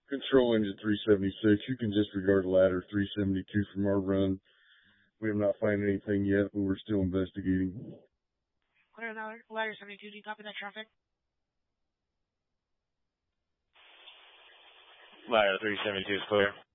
Control engine 376. You can disregard ladder 372 from our run. We have not found anything yet, but we're still investigating. Clear ladder 72. Do you copy that traffic? Ladder 372 is clear.